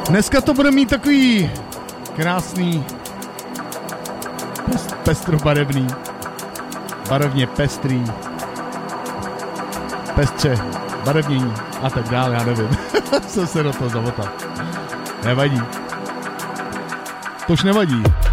Dneska to bude mít takový krásný, pestrobarevný, barevně pestrý, pestře, barevnění a tak dále, já nevím. Jsem se do toho zamotal. Nevadí. To už nevadí.